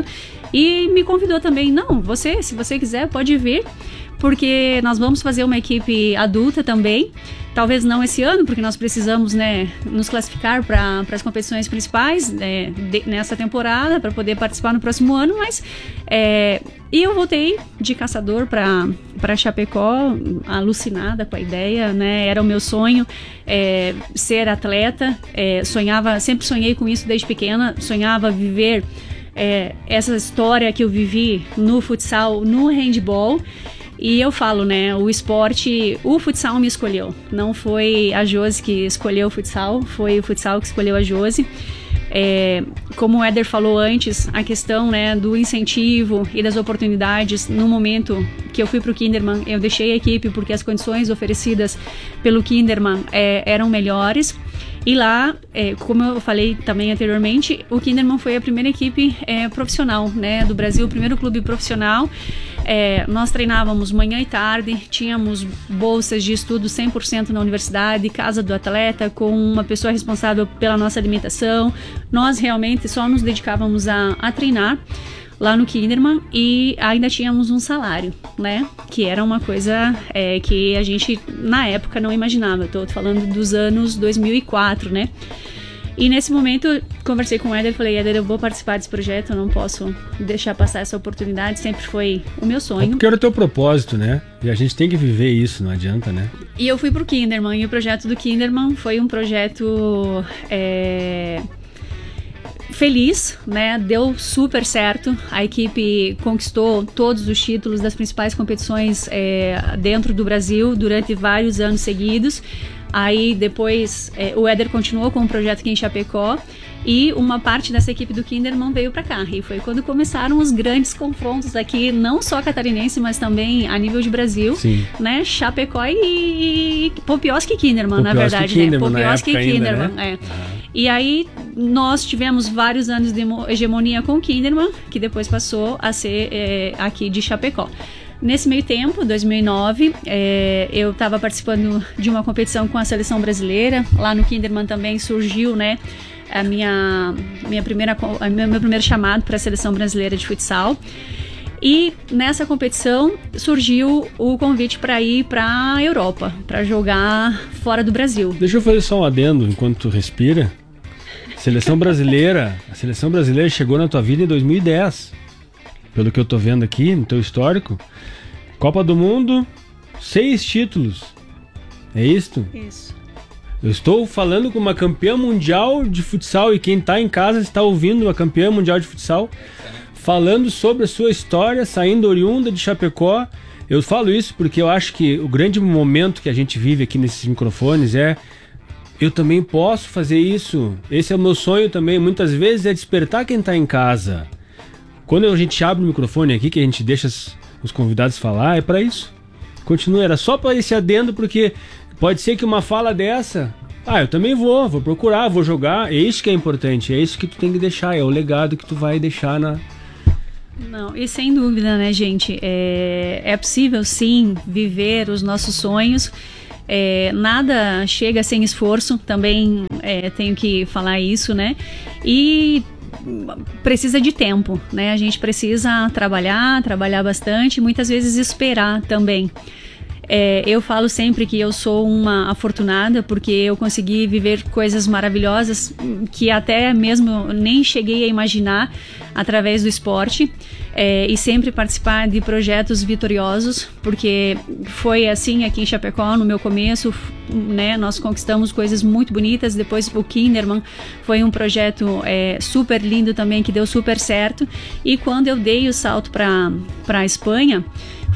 e me convidou também. Não, você, se você quiser, pode vir, porque nós vamos fazer uma equipe adulta também. Talvez não esse ano, porque nós precisamos, né, nos classificar para as competições principais, né, de, nessa temporada, para poder participar no próximo ano, mas... É, e eu voltei de caçador para Chapecó, alucinada com a ideia, né, era o meu sonho é, ser atleta, é, sonhava, sempre sonhei com isso desde pequena, sonhava viver é, essa história que eu vivi no futsal, no handball. E eu falo, né, o esporte, o futsal me escolheu. Não foi a Josi que escolheu o futsal, foi o futsal que escolheu a Josi. É, como o Éder falou antes, a questão, né, do incentivo e das oportunidades. No momento que eu fui para o Kinderman, eu deixei a equipe porque as condições oferecidas pelo Kinderman é, eram melhores. E lá, é, como eu falei também anteriormente, o Kinderman foi a primeira equipe é, profissional, né, do Brasil, o primeiro clube profissional. É, nós treinávamos manhã e tarde, tínhamos bolsas de estudo cem por cento na universidade, casa do atleta, com uma pessoa responsável pela nossa alimentação. Nós realmente só nos dedicávamos a, a treinar lá no Kinderman e ainda tínhamos um salário, né? Que era uma coisa é, que a gente na época não imaginava. Estou falando dos anos dois mil e quatro, né? E nesse momento conversei com o Éder e falei, Éder, eu vou participar desse projeto, eu não posso deixar passar essa oportunidade, sempre foi o meu sonho. É porque era o teu propósito, né? E a gente tem que viver isso, não adianta, né? E eu fui pro Kinderman, e o projeto do Kinderman foi um projeto... É... feliz, né? Deu super certo. A equipe conquistou todos os títulos das principais competições é, dentro do Brasil durante vários anos seguidos. Aí depois é, o Éder continuou com o projeto aqui em Chapecó e uma parte dessa equipe do Kinderman veio para cá. E foi quando começaram os grandes confrontos aqui, não só catarinense, mas também a nível de Brasil. Sim. Né? Chapecó e Popioski e Kinderman, na verdade. Kinderman, né? Popioski e Kinderman, né? É. E aí nós tivemos vários anos de hegemonia com o Kinderman, que depois passou a ser é, aqui de Chapecó. Nesse meio tempo, dois mil e nove, é, eu estava participando de uma competição com a seleção brasileira. Lá no Kinderman também surgiu, né, a minha, minha primeira, a meu, meu primeiro chamado para a seleção brasileira de futsal. E nessa competição surgiu o convite para ir para a Europa, para jogar fora do Brasil. Deixa eu fazer só um adendo enquanto tu respira. Seleção brasileira, a seleção brasileira chegou na tua vida em dois mil e dez. Pelo que eu tô vendo aqui no teu histórico. Copa do Mundo, seis títulos. É isto? Isso. Eu estou falando com uma campeã mundial de futsal e quem tá em casa está ouvindo a campeã mundial de futsal falando sobre a sua história, saindo oriunda de Chapecó. Eu falo isso porque eu acho que o grande momento que a gente vive aqui nesses microfones é eu também posso fazer isso. Esse é o meu sonho também. Muitas vezes é despertar quem tá em casa. Quando a gente abre o microfone aqui, que a gente deixa os convidados falar, é para isso. Continua, era só para esse adendo, porque pode ser que uma fala dessa... Ah, eu também vou, vou procurar, vou jogar. É isso que é importante, é isso que tu tem que deixar, é o legado que tu vai deixar na... Não, e sem dúvida, né, gente? É, é possível, sim, viver os nossos sonhos. É, nada chega sem esforço, também é, tenho que falar isso, né? E... precisa de tempo, né? A gente precisa trabalhar, trabalhar bastante, muitas vezes esperar também. É, eu falo sempre que eu sou uma afortunada porque eu consegui viver coisas maravilhosas que até mesmo nem cheguei a imaginar através do esporte. É, e sempre participar de projetos vitoriosos, porque foi assim aqui em Chapecó no meu começo, né? Nós conquistamos coisas muito bonitas. Depois o Kinderman foi um projeto é, super lindo também, que deu super certo. E quando eu dei o salto para para a Espanha,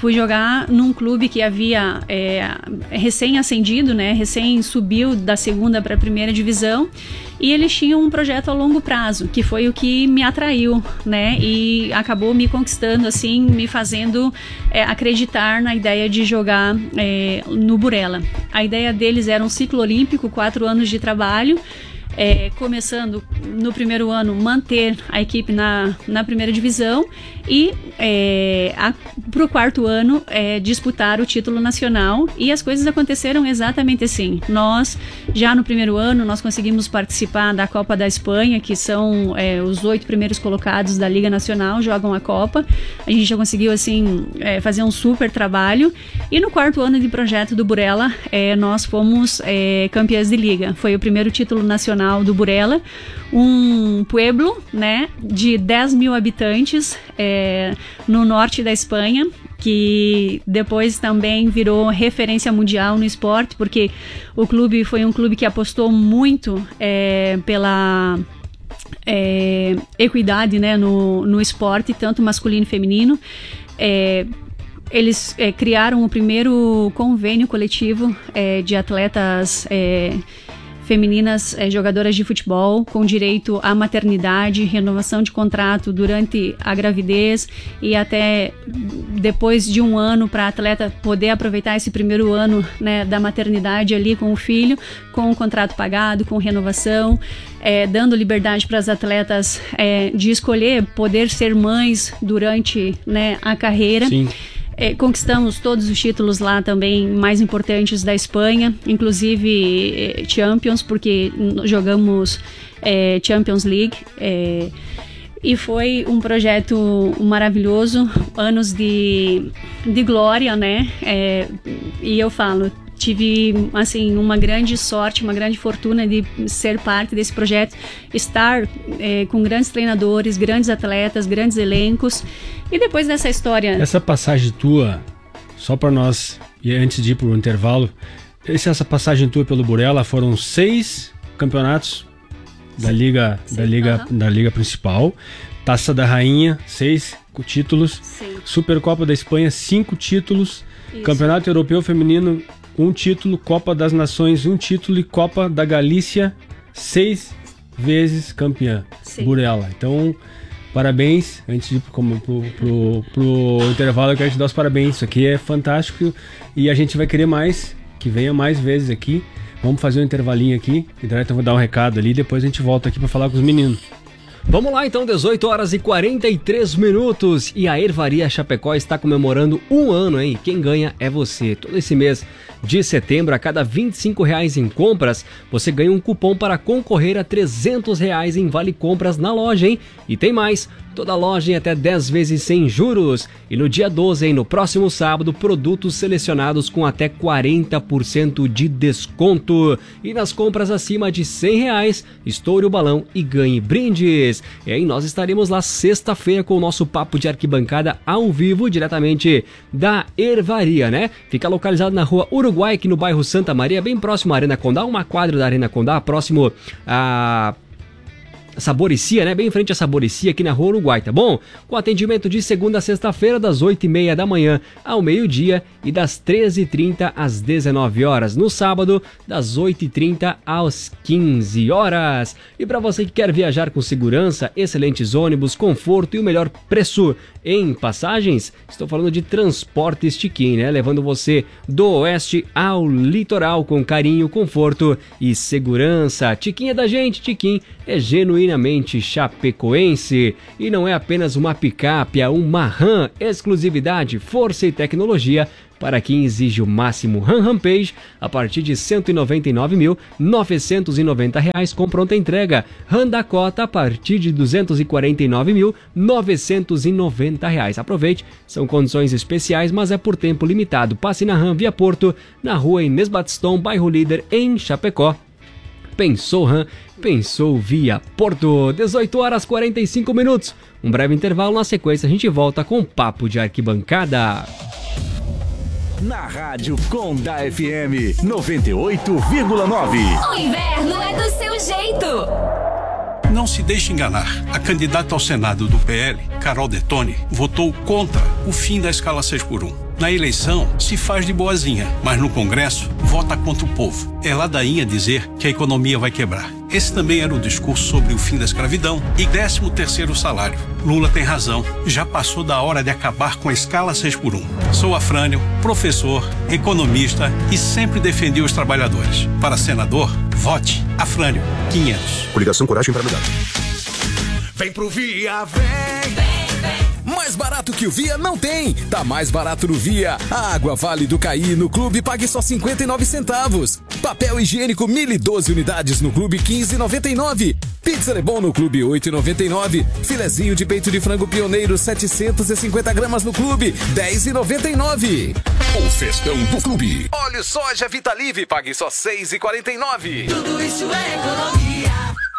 Fui jogar num clube que havia é, recém-ascendido, né? Recém subiu da segunda para a primeira divisão. E eles tinham um projeto a longo prazo, que foi o que me atraiu, né? E acabou me conquistando, assim, me fazendo é, acreditar na ideia de jogar é, no Burela. A ideia deles era um ciclo olímpico, quatro anos de trabalho. É, começando no primeiro ano manter a equipe na, na primeira divisão e é, para o quarto ano é, disputar o título nacional, e as coisas aconteceram exatamente assim. Nós já no primeiro ano nós conseguimos participar da Copa da Espanha, que são é, os oito primeiros colocados da Liga Nacional jogam a Copa. A gente já conseguiu assim é, fazer um super trabalho, e no quarto ano de projeto do Burela é, nós fomos é, campeãs de liga. Foi o primeiro título nacional do Burela, um pueblo, né, de dez mil habitantes é, no norte da Espanha, que depois também virou referência mundial no esporte, porque o clube foi um clube que apostou muito é, pela é, equidade, né, no, no esporte, tanto masculino e feminino. É, eles é, criaram o primeiro convênio coletivo é, de atletas é, femininas é, jogadoras de futebol, com direito à maternidade, renovação de contrato durante a gravidez e até depois de um ano, para a atleta poder aproveitar esse primeiro ano, né, da maternidade ali com o filho, com o contrato pagado, com renovação, é, dando liberdade para as atletas é, de escolher poder ser mães durante, né, a carreira. Sim. É, conquistamos todos os títulos lá também mais importantes da Espanha, inclusive é, Champions, porque jogamos é, Champions League, é, e foi um projeto maravilhoso, anos de, de glória, né? É, e eu falo, tive assim uma grande sorte, uma grande fortuna de ser parte desse projeto, estar é, com grandes treinadores, grandes atletas, grandes elencos. E depois dessa história... Essa passagem tua, só para nós, e antes de ir para o intervalo, essa passagem tua pelo Burela foram seis campeonatos da Liga, Sim. da, Liga uhum. da Liga Principal, Taça da Rainha, seis títulos, Sim. Supercopa da Espanha, cinco títulos, Isso. Campeonato Europeu Feminino, um título, Copa das Nações, um título, e Copa da Galícia, seis vezes campeã. Sim. Burela. Então, parabéns. Antes de ir pro, pro, pro, pro intervalo, eu quero te dar os parabéns. Isso aqui é fantástico e a gente vai querer mais, que venha mais vezes aqui. Vamos fazer um intervalinho aqui, então eu vou dar um recado ali, depois a gente volta aqui para falar com os meninos. Vamos lá então, dezoito horas e quarenta e três minutos, e a Ervaria Chapecó está comemorando um ano, hein? Quem ganha é você. Todo esse mês de setembro, a cada vinte e cinco reais em compras, você ganha um cupom para concorrer a trezentos reais em vale compras na loja, hein? E tem mais, toda loja em até dez vezes sem juros. E no dia doze, hein, no próximo sábado, produtos selecionados com até quarenta por cento de desconto. E nas compras acima de cem reais, estoure o balão e ganhe brindes. E aí nós estaremos lá sexta-feira com o nosso Papo de Arquibancada ao vivo, diretamente da Ervaria, né? Fica localizado na rua Uruguai, aqui no bairro Santa Maria, bem próximo à Arena Condá, uma quadra da Arena Condá, próximo a... Saboricia, né? Bem em frente à Saboricia, aqui na Rua Uruguai, tá bom? Com atendimento de segunda a sexta-feira, das oito e meia da manhã ao meio-dia e das treze e trinta às dezenove horas. No sábado, das oito e trinta às quinze horas. E para você que quer viajar com segurança, excelentes ônibus, conforto e o melhor preço em passagens, estou falando de Transportes Tiquim, né? Levando você do oeste ao litoral com carinho, conforto e segurança. Tiquim é da gente, Tiquim é genuinamente chapecoense. E não é apenas uma picape, é uma RAM, exclusividade, força e tecnologia para quem exige o máximo. RAM Rampage a partir de cento e noventa e nove mil novecentos e noventa reais com pronta entrega. RAM Dakota a partir de duzentos e quarenta e nove mil novecentos e noventa reais. Aproveite, são condições especiais, mas é por tempo limitado. Passe na RAM Via Porto, na rua Inês Batistão, bairro Líder, em Chapecó. Pensou RAM, pensou Via Porto. dezoito horas e quarenta e cinco minutos. Um breve intervalo, na sequência a gente volta com Papo de Arquibancada. Na Rádio Condá F M noventa e oito vírgula nove. O inverno é do seu jeito. Não se deixe enganar. A candidata ao Senado do P L, Carol Detoni, votou contra o fim da escala seis por um. Na eleição, se faz de boazinha, mas no Congresso, vota contra o povo. É ladainha dizer que a economia vai quebrar. Esse também era o discurso sobre o fim da escravidão e décimo terceiro salário. Lula tem razão, já passou da hora de acabar com a escala seis por um. Sou Afrânio, professor, economista e sempre defendi os trabalhadores. Para senador, vote Afrânio, quinhentos. Coligação Coragem para Mudar. Vem pro Via, vem! Vem, vem! Mais barato que o Via não tem. Tá mais barato no Via. A água Vale do Caí no Clube pague só cinquenta e nove centavos. Papel higiênico mil e doze unidades no Clube quinze e noventa e nove. Pizza Lebon no Clube oito e noventa e nove. Filezinho de peito de frango Pioneiro setecentos e cinquenta gramas no Clube dez e noventa e nove. O festão do Clube. Óleo soja Vitalive pague só seis e quarenta e nove. Tudo isso é economia.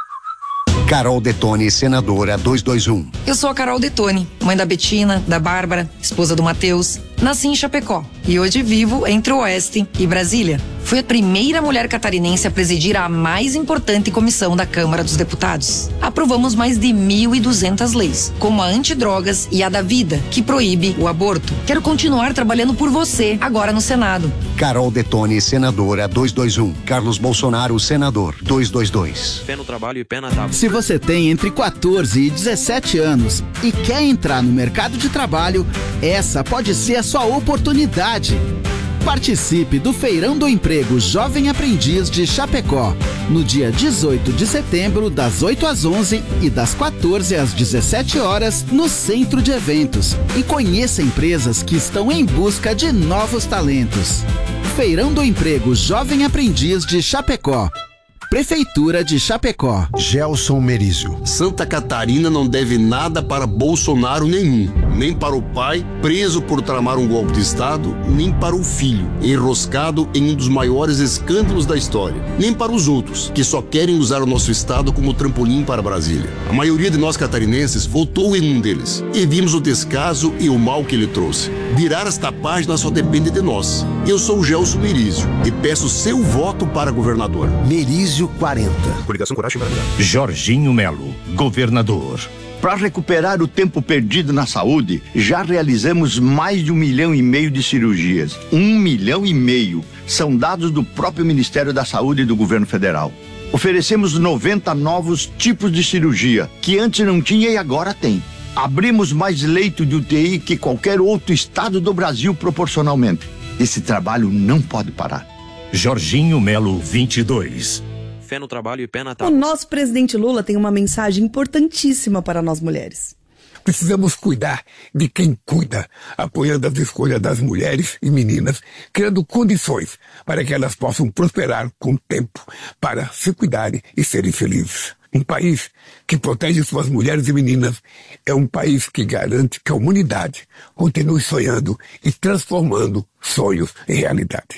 Carol Detone, senadora duzentos e vinte e um. Eu sou a Carol Detone, mãe da Betina, da Bárbara, esposa do Matheus. Nasci em Chapecó e hoje vivo entre o Oeste e Brasília. Fui a primeira mulher catarinense a presidir a mais importante comissão da Câmara dos Deputados. Aprovamos mais de mil e duzentas leis, como a antidrogas e a da vida, que proíbe o aborto. Quero continuar trabalhando por você, agora no Senado. Carol Detone, senadora duzentos e vinte e um. Carlos Bolsonaro, senador duzentos e vinte e dois. Pé no trabalho e pé na tábua. Se você tem entre quatorze e dezessete anos e quer entrar no mercado de trabalho, essa pode ser a sua oportunidade. Participe do Feirão do Emprego Jovem Aprendiz de Chapecó, no dia dezoito de setembro, das oito às onze e das quatorze às dezessete horas, no Centro de Eventos. E conheça empresas que estão em busca de novos talentos. Feirão do Emprego Jovem Aprendiz de Chapecó. Prefeitura de Chapecó. Gelson Merizio. Santa Catarina não deve nada para Bolsonaro nenhum. Nem para o pai, preso por tramar um golpe de Estado, nem para o filho, enroscado em um dos maiores escândalos da história. Nem para os outros, que só querem usar o nosso Estado como trampolim para Brasília. A maioria de nós catarinenses votou em um deles. E vimos o descaso e o mal que ele trouxe. Virar esta página só depende de nós. Eu sou o Gelson Merizio e peço seu voto para governador. Merizio quarenta. Coligação Coragem para Mudar. Jorginho Melo, governador. Para recuperar o tempo perdido na saúde, já realizamos mais de um milhão e meio de cirurgias. Um milhão e meio. São dados do próprio Ministério da Saúde e do Governo Federal. Oferecemos noventa novos tipos de cirurgia, que antes não tinha e agora tem. Abrimos mais leito de U T I que qualquer outro estado do Brasil proporcionalmente. Esse trabalho não pode parar. Jorginho Melo, vinte e dois. Fé no trabalho e pé na O tábua. nosso presidente Lula tem uma mensagem importantíssima para nós mulheres. Precisamos cuidar de quem cuida, apoiando as escolhas das mulheres e meninas, criando condições para que elas possam prosperar com o tempo, para se cuidarem e serem felizes. Um país que protege suas mulheres e meninas é um país que garante que a humanidade continue sonhando e transformando sonhos em realidade.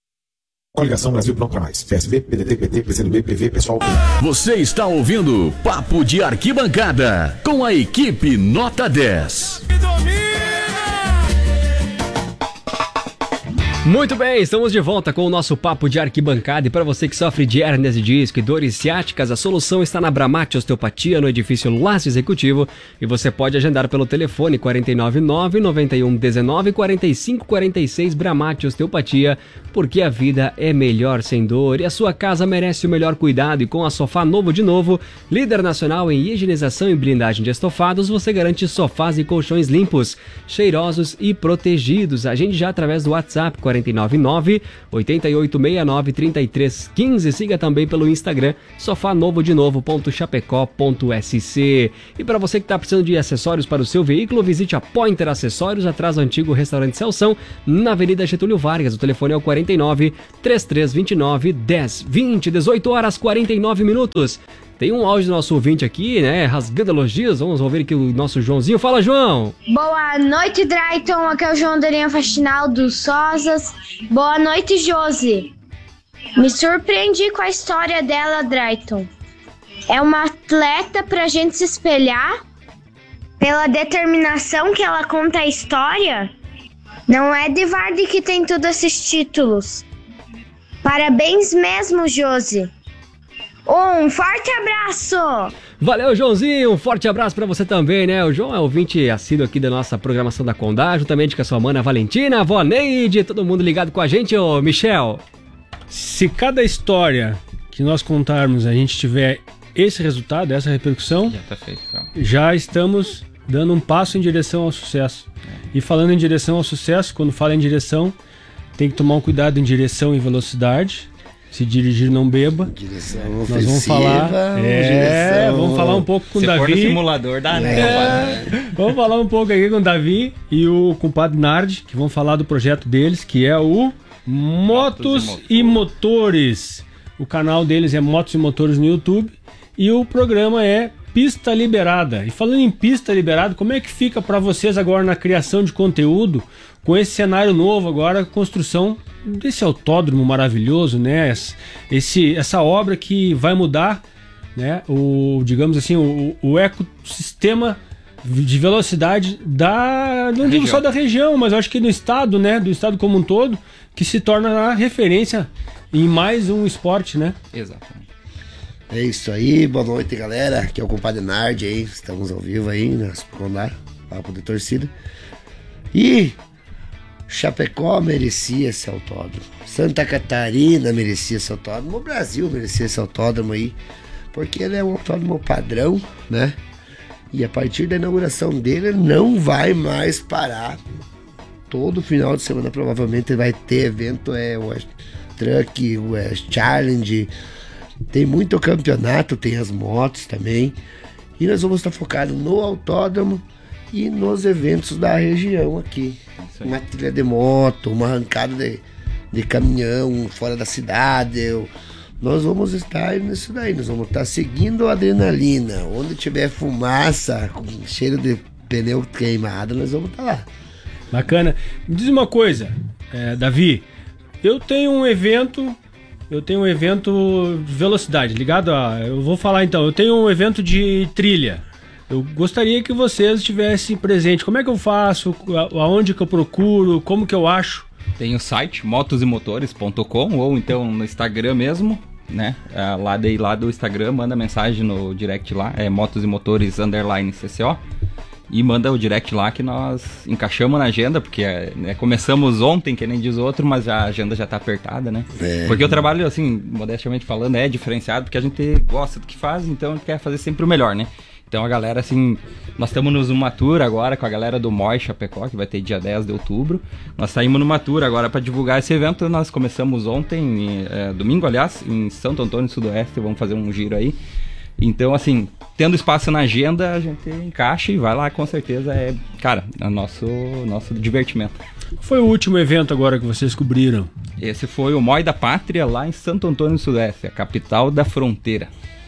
Coligação Brasil Pronto para Mais. P S B, P D T, P T, P C do B, P V, Pessoal. Você está ouvindo Papo de Arquibancada com a equipe Nota dez. Muito bem, estamos de volta com o nosso Papo de Arquibancada. E para você que sofre de hérnias de disco e dores ciáticas, a solução está na Bramate Osteopatia, no edifício Laço Executivo. E você pode agendar pelo telefone quatro nove nove, nove um um nove, quatro cinco quatro seis. Bramate Osteopatia, porque a vida é melhor sem dor e a sua casa merece o melhor cuidado. E com a Sofá Novo de Novo, líder nacional em higienização e blindagem de estofados, você garante sofás e colchões limpos, cheirosos e protegidos. Agende já através do WhatsApp quatro nove nove, oito oito seis nove, três três um cinco. Siga também pelo Instagram sofá novo de novo ponto chapecó ponto s c. E para você que está precisando de acessórios para o seu veículo, visite a Pointer Acessórios, atrás do antigo restaurante Celção, na Avenida Getúlio Vargas. O telefone é o quarenta e nove, três três vinte e nove, dez vinte. dezoito horas e quarenta e nove minutos. Tem um áudio do nosso ouvinte aqui, né? Rasgando elogios. Vamos ouvir aqui o nosso Joãozinho. Fala, João! Boa noite, Drayton. Aqui é o João da linha Faxinal dos Sosas. Boa noite, Josi. Me surpreendi com a história dela, Drayton. É uma atleta pra gente se espelhar. Pela determinação que ela conta a história. Não é de Vardy que tem todos esses títulos. Parabéns mesmo, Josi. Um forte abraço! Valeu, Joãozinho, um forte abraço pra você também, né? O João é ouvinte assíduo aqui da nossa programação da Condá, juntamente com a sua mana Valentina, a avó Neide, todo mundo ligado com a gente, ô Michel. Se cada história que nós contarmos a gente tiver esse resultado, essa repercussão, Já tá feito. Então. já estamos dando um passo em direção ao sucesso. E falando em direção ao sucesso, quando fala em direção, tem que tomar um cuidado em direção e velocidade. Se dirigir, não beba. Direção Nós ofensiva, vamos falar. É, direção... vamos falar um pouco com o Se Davi. for no simulador, dá, né? É, vamos falar um pouco aqui com o Davi e o compadre Nardi, que vão falar do projeto deles, que é o Motos, Motos e, e Motores. O canal deles é Motos e Motores no YouTube. E o programa é Pista Liberada. E falando em Pista Liberada, como é que fica para vocês agora na criação de conteúdo, com esse cenário novo agora, construção desse autódromo maravilhoso, né? Esse, essa obra que vai mudar, né? O, digamos assim, o, o ecossistema de velocidade da, não digo só da região, mas eu acho que do estado, né? Do estado como um todo, que se torna a referência em mais um esporte, né? Exatamente. É isso aí, boa noite, galera. Aqui é o compadre Nardi aí, estamos ao vivo aí na Condá, papo de torcida. E Chapecó merecia esse autódromo, Santa Catarina merecia esse autódromo, o Brasil merecia esse autódromo aí, porque ele é um autódromo padrão, né? E a partir da inauguração dele não vai mais parar. Todo final de semana provavelmente vai ter evento, é o Truck, o Challenge. Tem muito campeonato, tem as motos também. E nós vamos estar focados no autódromo e nos eventos da região aqui. Uma trilha de moto, uma arrancada de, de caminhão fora da cidade. Eu, nós vamos estar nisso daí. Nós vamos estar seguindo a adrenalina. Onde tiver fumaça, com cheiro de pneu queimado, nós vamos estar lá. Bacana. Me diz uma coisa, é, Davi. Eu tenho um evento... Eu tenho um evento de velocidade, ligado a... Eu vou falar então, eu tenho um evento de trilha. Eu gostaria que vocês estivessem presentes. Como é que eu faço? Aonde que eu procuro? Como que eu acho? Tem o site motos e motores ponto com ou então no Instagram mesmo, né? Lá, daí, lá do Instagram, manda mensagem no direct lá, é motos e motores underline C C O. E manda o direct lá que nós encaixamos na agenda, porque né, começamos ontem, que nem diz outro, mas a agenda já tá apertada, né? É. Porque o trabalho, assim, modestamente falando, é diferenciado, porque a gente gosta do que faz, então a gente quer fazer sempre o melhor, né? Então a galera, assim, nós estamos numa tour agora com a galera do Moi Chapecó, que vai ter dia dez de outubro. Nós saímos numa tour agora para divulgar esse evento, nós começamos ontem, é, domingo, aliás, em Santo Antônio Sudoeste, vamos fazer um giro aí. Então, assim, tendo espaço na agenda, a gente encaixa e vai lá, com certeza, é, cara, é o nosso, nosso divertimento. Foi o último evento agora que vocês cobriram? Esse foi o Moi da Pátria, lá em Santo Antônio do Sudoeste, a capital da fronteira.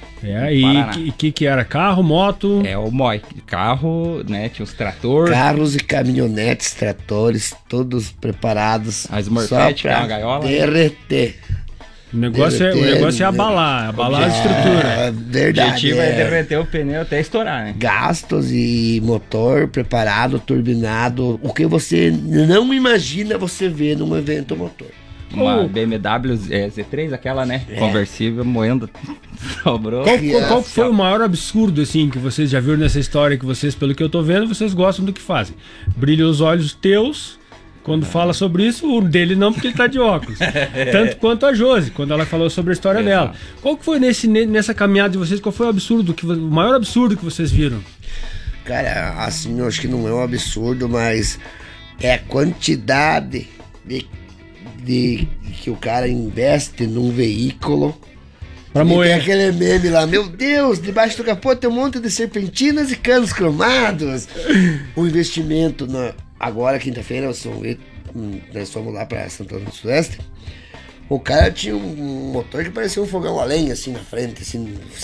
É, e o que, que, que era? Carro, moto? É o Moi, carro, né, tinha os tratores. Carros e caminhonetes, tratores, todos preparados. A Smurfette, que é uma gaiola. Derreter. O negócio, é, o negócio é abalar, abalar é, a estrutura. É verdade. O objetivo é, é derreter o pneu até estourar, né? Gastos e motor preparado, turbinado. O que você não imagina você ver num evento motor. Uma oh. B M W é, Z três, aquela, né? É. Conversível, moendo. Sobrou. Qual, qual, qual foi o maior absurdo, assim, que vocês já viram nessa história? Que vocês, pelo que eu tô vendo, vocês gostam do que fazem. Brilha os olhos teus. Quando fala sobre isso, o dele não, porque ele tá de óculos. Tanto quanto a Josi, quando ela falou sobre a história Exato. dela. Qual que foi nesse, nessa caminhada de vocês? Qual foi o absurdo, que, o maior absurdo que vocês viram? Cara, assim, eu acho que não é um absurdo, mas é a quantidade de, de que o cara investe num veículo. Pra moer. Tem aquele meme lá, meu Deus, debaixo do capô tem um monte de serpentinas e canos cromados. O investimento na... Agora, quinta-feira, nós fomos lá pra Santo Antônio do Sudoeste. O cara tinha um motor que parecia um fogão a lenha, assim, na frente, assim,